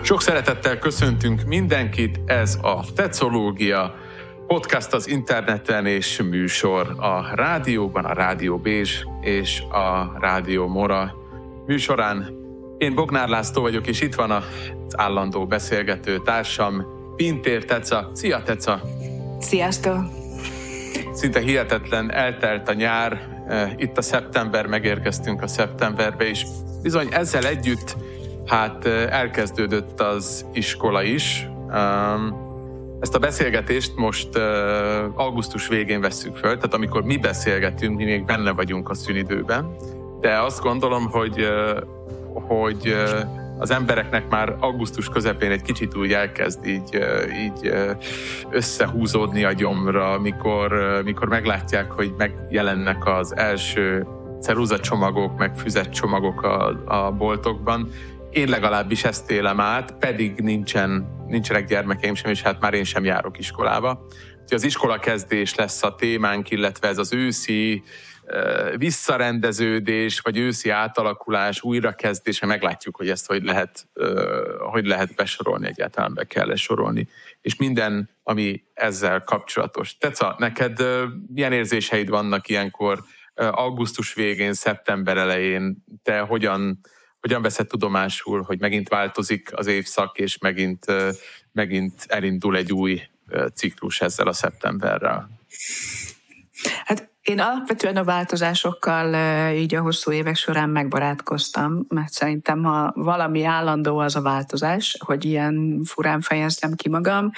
Sok szeretettel köszöntünk mindenkit, ez a Tetszológia podcast az interneten és műsor a rádióban, a Rádió Bézs és a Rádió Mora műsorán. Én Bognár László vagyok, és itt van az állandó beszélgető társam, Pintér Teca. Szia, Teca! Sziasztok! Szinte hihetetlen, eltelt a nyár, itt a szeptember, megérkeztünk a szeptemberbe, és bizony ezzel együtt elkezdődött az iskola is. Ezt a beszélgetést most augusztus végén vesszük föl, tehát amikor mi beszélgetünk, mi még benne vagyunk a szünidőben, de azt gondolom, hogy az embereknek már augusztus közepén egy kicsit úgy elkezd így összehúzódni a gyomra, mikor meglátják, hogy megjelennek az első ceruzacsomagok, meg füzetcsomagok a boltokban. Én legalábbis ezt élem át, pedig nincsenek gyermekeim sem, és hát már én sem járok iskolába. Úgyhogy az iskolakezdés lesz a témánk, illetve ez az őszi visszarendeződés, vagy őszi átalakulás, újrakezdése, meglátjuk, hogy ezt hogy lehet besorolni, egyáltalán be kell sorolni. És minden, ami ezzel kapcsolatos. Teca, neked milyen érzéseid vannak ilyenkor augusztus végén, szeptember elején? Te hogyan veszed tudomásul, hogy megint változik az évszak, és megint elindul egy új ciklus ezzel a szeptemberrel? Hát én alapvetően a változásokkal így a hosszú évek során megbarátkoztam, mert szerintem ha valami állandó, az a változás, hogy ilyen furán fejeztem ki magam.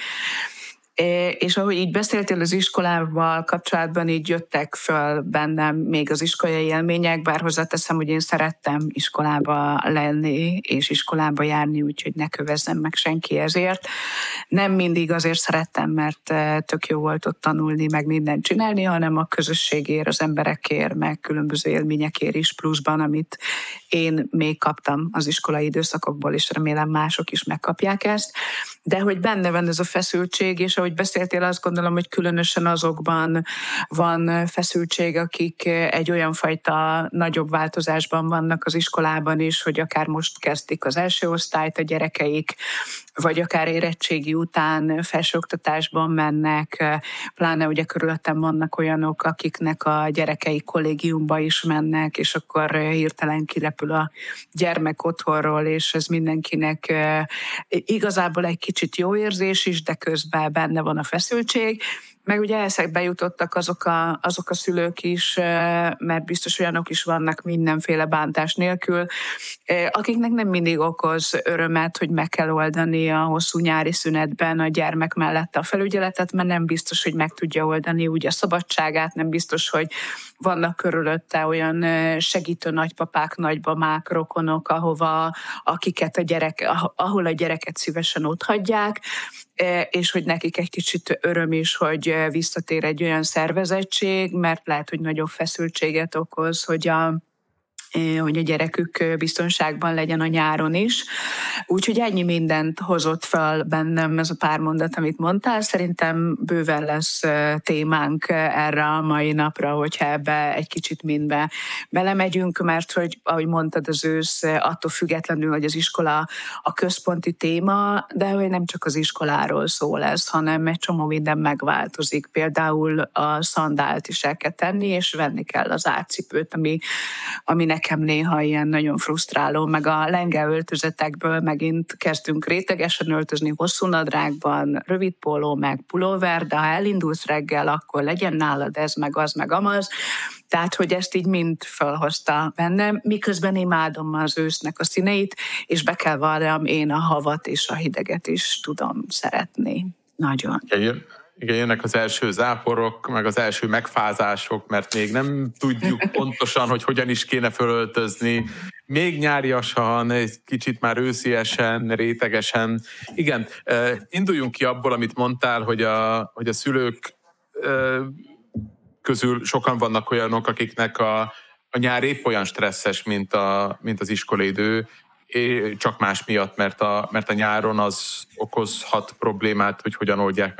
És ahogy így beszéltél az iskolával kapcsolatban, így jöttek föl bennem még az iskolai élmények, bár hozzáteszem, hogy én szerettem iskolába lenni, és iskolába járni, úgyhogy ne kövezzem meg senki ezért. Nem mindig azért szerettem, mert tök jó volt ott tanulni, meg mindent csinálni, hanem a közösségért, az emberekért, meg különböző élményekért is pluszban, amit én még kaptam az iskolai időszakokból, és remélem mások is megkapják ezt. De hogy benne van ez a feszültség, és ahogy beszéltél, azt gondolom, hogy különösen azokban van feszültség, akik egy olyan fajta nagyobb változásban vannak az iskolában is, hogy akár most kezdik az első osztályt a gyerekeik, vagy akár érettségi után felsőoktatásban mennek, pláne ugye körülöttem vannak olyanok, akiknek a gyerekei kollégiumba is mennek, és akkor hirtelen kirepül a gyermek otthonról, és ez mindenkinek igazából egy kicsit jó érzés is, de közben benne van a feszültség. Meg ugye eszekbe jutottak azok a szülők is, mert biztos olyanok is vannak mindenféle bántás nélkül, akiknek nem mindig okoz örömet, hogy meg kell oldani a hosszú nyári szünetben a gyermek mellett a felügyeletet, mert nem biztos, hogy meg tudja oldani úgy a szabadságát, nem biztos, hogy vannak körülötte olyan segítő nagypapák, nagymamák, rokonok, ahol a gyereket szívesen otthagyják, és hogy nekik egy kicsit öröm is, hogy visszatér egy olyan szervezettség, mert lehet, hogy nagyobb feszültséget okoz, hogy a gyerekük biztonságban legyen a nyáron is. Úgyhogy ennyi mindent hozott fel bennem ez a pár mondat, amit mondtál. Szerintem bőven lesz témánk erre a mai napra, hogyha ebbe egy kicsit mindbe belemegyünk, mert hogy, ahogy mondtad, az ősz attól függetlenül, hogy az iskola a központi téma, de hogy nem csak az iskoláról szól ez, hanem egy csomó minden megváltozik. Például a szandált is el kell tenni, és venni kell az átcipőt, ami nekem néha ilyen nagyon frusztráló, meg a lenge öltözetekből megint kezdünk rétegesen öltözni hosszú nadrágban, rövid póló, meg pulóver, de ha elindulsz reggel, akkor legyen nálad ez, meg az, meg amaz. Tehát, hogy ezt így mind felhozta bennem, miközben imádom az ősznek a színeit, és be kell valljam, én a havat és a hideget is tudom szeretni. Nagyon. Igen, jönnek az első záporok, meg az első megfázások, mert még nem tudjuk pontosan, hogy hogyan is kéne fölöltözni. Még nyáriasan, egy kicsit már ősziesen, rétegesen. Igen, induljunk ki abból, amit mondtál, hogy a szülők közül sokan vannak olyanok, akiknek a nyár épp olyan stresszes, mint az iskolai idő, csak más miatt, mert a nyáron az okozhat problémát, hogy hogyan oldják